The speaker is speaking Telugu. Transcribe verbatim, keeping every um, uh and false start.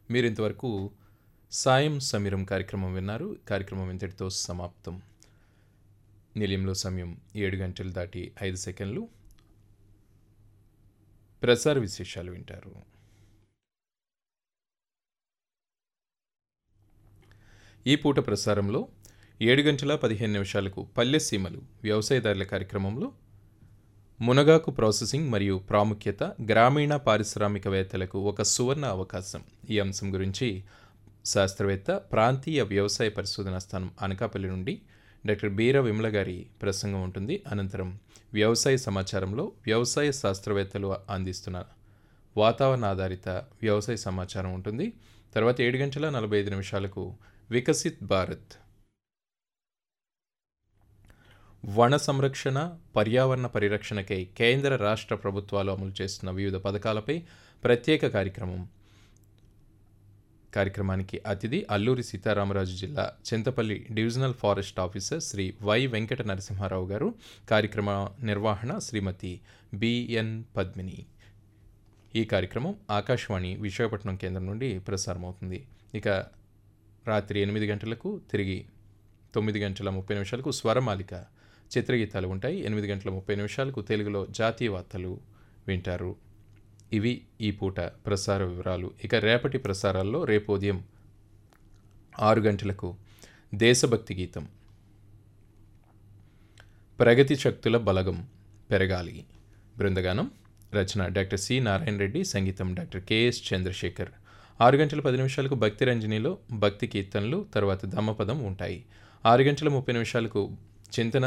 మీరింతవరకు సాయం సమీరం కార్యక్రమం విన్నారు. కార్యక్రమం ఇంతటితో సమాప్తం. నిలయంలో సమయం ఏడు గంటలు దాటి ఐదు సెకండ్లు. ప్రసార విశేషాలు వింటారు. ఈ పూట ప్రసారంలో ఏడు గంటల పదిహేను నిమిషాలకు పల్లె సీమలు వ్యవసాయదారుల కార్యక్రమంలో మునగాకు ప్రాసెసింగ్ మరియు ప్రాముఖ్యత, గ్రామీణ పారిశ్రామికవేత్తలకు ఒక సువర్ణ అవకాశం, ఈ అంశం గురించి శాస్త్రవేత్త, ప్రాంతీయ వ్యవసాయ పరిశోధనా స్థానం అనకాపల్లి నుండి డాక్టర్ బీర విమల గారి ప్రసంగం ఉంటుంది. అనంతరం వ్యవసాయ సమాచారంలో వ్యవసాయ శాస్త్రవేత్తలు అందిస్తున్న వాతావరణ ఆధారిత వ్యవసాయ సమాచారం ఉంటుంది. తర్వాత ఏడు గంటల నలభై ఐదు నిమిషాలకు వికసిత్ భారత్ వన సంరక్షణ, పర్యావరణ పరిరక్షణకై కేంద్ర రాష్ట్ర ప్రభుత్వాలు అమలు చేస్తున్న వివిధ పథకాలపై ప్రత్యేక కార్యక్రమం. కార్యక్రమానికి అతిథి అల్లూరి సీతారామరాజు జిల్లా Chintapalli divisional forest officer Shri why Venkata Narasimha Rao గారు. కార్యక్రమ నిర్వహణ శ్రీమతి బిఎన్ పద్మిని. ఈ కార్యక్రమం ఆకాశవాణి విశాఖపట్నం కేంద్రం నుండి ప్రసారమవుతుంది. ఇక రాత్రి ఎనిమిది గంటలకు తిరిగి తొమ్మిది గంటల ముప్పై నిమిషాలకు స్వరమాలిక చిత్రగీతాలు ఉంటాయి. ఎనిమిది గంటల ముప్పై నిమిషాలకు తెలుగులో జాతీయ వార్తలు వింటారు. ఇవి ఈ పూట ప్రసార వివరాలు. ఇక రేపటి ప్రసారాల్లో రేపు ఉదయం ఆరు గంటలకు దేశభక్తి గీతం, ప్రగతి శక్తుల బలగం పెరగాలి బృందగానం, రచన డాక్టర్ సి నారాయణ రెడ్డి, సంగీతం డాక్టర్ కెఎస్ చంద్రశేఖర్. ఆరు గంటల పది నిమిషాలకు భక్తి రంజనిలో భక్తి కీర్తనలు, తర్వాత ధమ్మపదం ఉంటాయి. ఆరు గంటల ముప్పై నిమిషాలకు చింతన